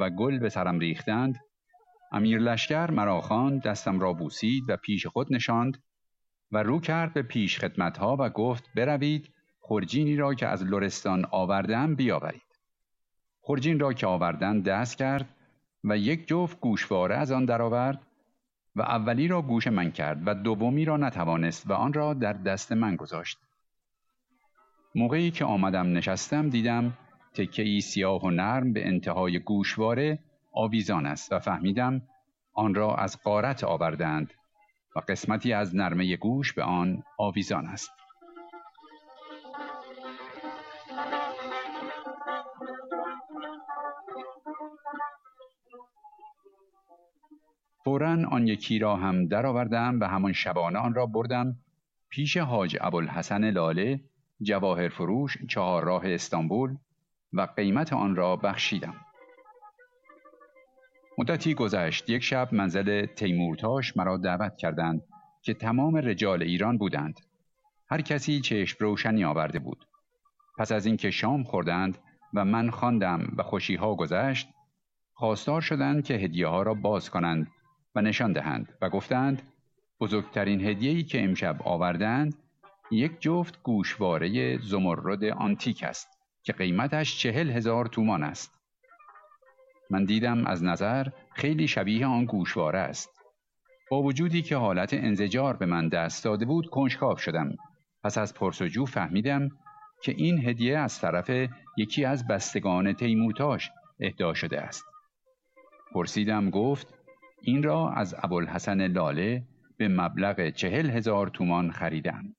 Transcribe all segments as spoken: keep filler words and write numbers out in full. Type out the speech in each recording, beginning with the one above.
و گل به سرم ریختند، امیر لشکر مرا خواند، دستم را بوسید و پیش خود نشاند و رو کرد به پیش خدمتها و گفت بروید خرجینی را که از لرستان آوردم بیاورید. خرجین را که آوردند دست کرد و یک جفت گوشواره از آن درآورد و اولی را گوش من کرد و دومی را نتوانست و آن را در دست من گذاشت. موقعی که آمدم نشستم دیدم تکه‌ای سیاه و نرم به انتهای گوشواره آویزان است و فهمیدم آن را از غارت آوردند و قسمتی از نرمه گوش به آن آویزان است. فوراً آن یکی را هم درآوردم و همان شبانه آن را بردم پیش حاج ابوالحسن لاله جواهر فروش چهار راه استانبول و قیمت آن را بخشیدم. مدتی گذشت، یک شب منزل تیمورتاش مرا دعوت کردند که تمام رجال ایران بودند. هر کسی چشم روشنی آورده بود. پس از اینکه شام خوردند و من خواندم و خوشیها گذشت، خواستار شدند که هدیه ها را باز کنند و نشان دهند و گفتند بزرگترین هدیه‌ای که امشب آوردند یک جفت گوشواره زمرد آنتیک است که قیمتش چهل هزار تومان است. من دیدم از نظر خیلی شبیه آن گوشواره است. با وجودی که حالت انزجار به من دست داده بود کنجکاو شدم. پس از پرسجو فهمیدم که این هدیه از طرف یکی از بستگان تیمورتاش اهدا شده است. پرسیدم، گفت این را از ابوالحسن لاله به مبلغ چهل هزار تومان خریدم.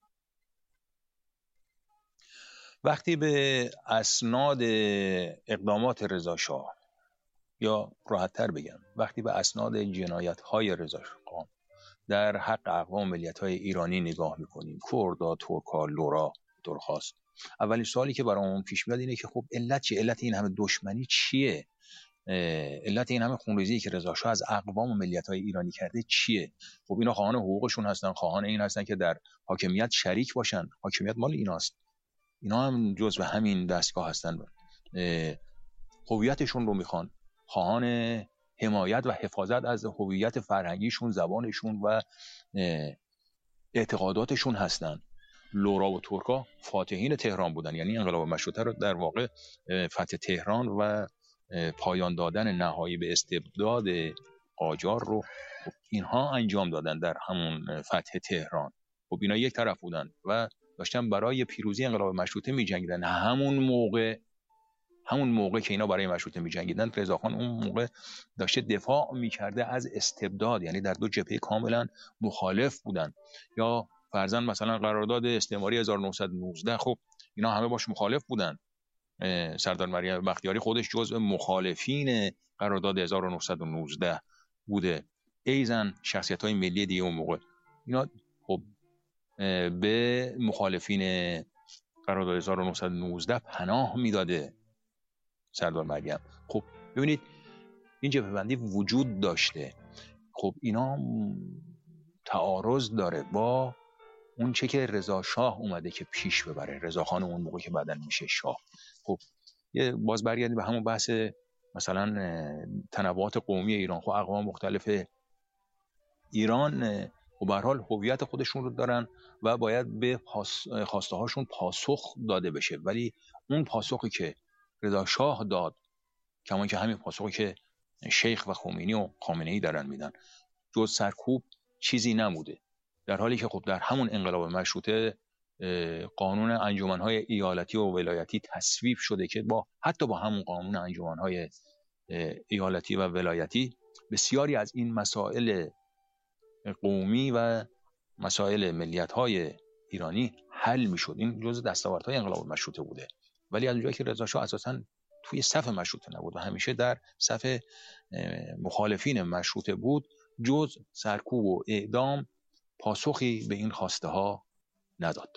وقتی به اسناد اقدامات رضا شاه، یا راحت‌تر بگم وقتی به اسناد جنایت‌های رضا شاه در حق اقوام ملیت‌های ایرانی نگاه می‌کنیم، کردا، ترکا، لورا، درخواست، اولین سوالی که برامون پیش میاد اینه که خب علت چیه؟ علت این همه دشمنی چیه؟ علت این همه خونریزی که رضا شاه از اقوام و ملیت‌های ایرانی کرده چیه؟ خب اینا خواهان حقوقشون هستن، خواهان این هستن که در حاکمیت شریک باشن. حاکمیت مال ایناست. اینا هم جزو همین دستگاه هستن. هویتشون رو میخوان، خواهان حمایت و حفاظت از هویت فرهنگیشون، زبانشون و اعتقاداتشون هستن. لورا و ترکا فاتحین تهران بودن، یعنی انقلاب مشروطه رو در واقع فتح تهران و پایان دادن نهایی به استبداد قاجار رو اینها انجام دادن در همون فتح تهران. خب اینا یک طرف بودن و داشتن برای پیروزی انقلاب مشروطه می جنگیدن. همون موقع همون موقع که اینا برای مشروطه می جنگیدن، رضاخان اون موقع داشته دفاع می کرده از استبداد، یعنی در دو جبهه کاملا مخالف بودن. یا فرضاً مثلا قرارداد استعماری هزار و نهصد و نوزده، خب اینا همه باش مخالف بودن. سردار مریم بختیاری خودش جزء مخالفین قرارداد هزار و نهصد و نوزده بوده، ایزن شخصیت‌های ملی دیگه اون موقع. اینا خب به مخالفین قرارداد هزار و نهصد و نوزده پناه میداده سردار مریم. خب ببینید این جبهه‌بندی وجود داشته. خب اینا تعارض داره با اون چه که رضا شاه اومده که پیش ببره، رضا خان اون موقع که بعدن میشه شاه. خب یه باز برگردیم به همون بحث مثلا تنوعات قومی ایران. خب اقوام مختلف ایران و به هر حال هویت خودشون رو دارن و باید به خواسته هاشون پاسخ داده بشه، ولی اون پاسخی که رضا شاه داد، کما که همین پاسخی که شیخ و خمینی و خامنه‌ای دارن میدن، جز سرکوب چیزی نبوده. در حالی که خب در همون انقلاب مشروطه قانون انجمن‌های ایالتی و ولایتی تصویب شده که با حتی با همون قانون انجمن‌های ایالتی و ولایتی بسیاری از این مسائل قومی و مسائل ملیت‌های ایرانی حل می‌شد. این جزء دستاوردهای انقلاب مشروطه بوده. ولی از اونجایی که رضا شاه اساساً توی صف مشروطه نبود و همیشه در صف مخالفین مشروطه بود، جز سرکوب و اعدام پاسخی به این خواسته ها نداد.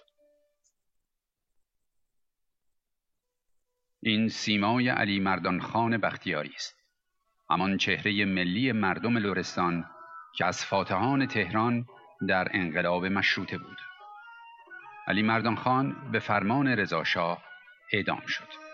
این سیمای علی مردان خان بختیاری است، همان چهره ملی مردم لرستان که از فاتحان تهران در انقلاب مشروطه بود. علی مردان خان به فرمان رضا شاه اعدام شد.